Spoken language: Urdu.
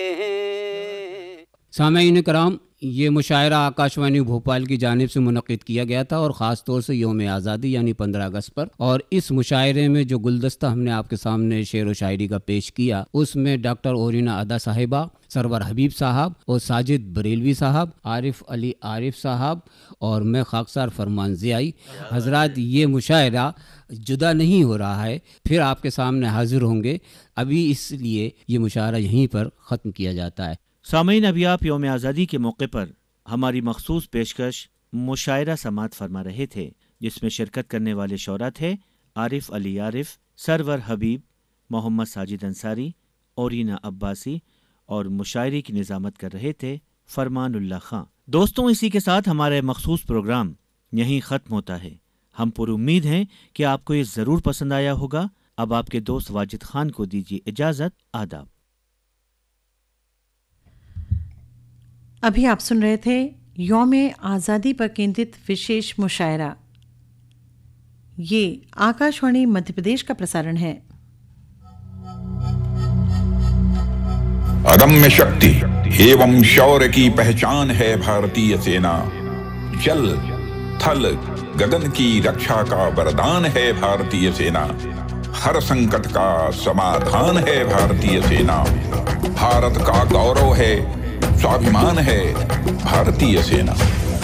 سامعین کرام، یہ مشاعرہ آکاشوانی بھوپال کی جانب سے منعقد کیا گیا تھا اور خاص طور سے یوم آزادی یعنی 15 اگست پر. اور اس مشاعرے میں جو گلدستہ ہم نے آپ کے سامنے شعر و شاعری کا پیش کیا، اس میں ڈاکٹر اورینا ادا صاحبہ، سرور حبیب صاحب اور ساجد بریلوی صاحب، عارف علی عارف صاحب اور میں خاکسار فرمان ضیائی حضرات، یہ مشاعرہ جدا نہیں ہو رہا ہے، پھر آپ کے سامنے حاضر ہوں گے. ابھی اس لیے یہ مشاعرہ یہیں پر ختم کیا جاتا ہے. سامعین، ابھی آپ یوم آزادی کے موقع پر ہماری مخصوص پیشکش مشاعرہ سماعت فرما رہے تھے، جس میں شرکت کرنے والے شعراء تھے عارف علی عارف، سرور حبیب، محمد ساجد انصاری، اورینا عباسی، اور مشاعرے کی نظامت کر رہے تھے فرمان اللہ خان. دوستوں، اسی کے ساتھ ہمارا مخصوص پروگرام یہیں ختم ہوتا ہے. ہم پر امید ہیں کہ آپ کو یہ ضرور پسند آیا ہوگا. اب آپ کے دوست واجد خان کو دیجیے اجازت. آداب. ابھی آپ سن رہے تھے یوم آزادی پر کیندرت وشیش مشاعرہ. یہ آکاشوانی مدھیہ پردیش کا پرسارن ہے. अदम्य शक्ति एवं शौर्य की पहचान है भारतीय सेना. जल थल गगन की रक्षा का वरदान है भारतीय सेना. हर संकट का समाधान है भारतीय सेना. भारत का गौरव है, स्वाभिमान है भारतीय सेना.